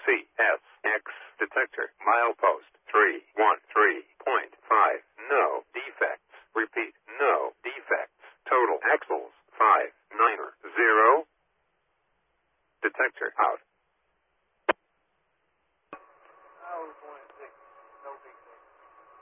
CSX detector. Milepost 313.5. No defects. Repeat, no defects. Total axles 590. Detector out.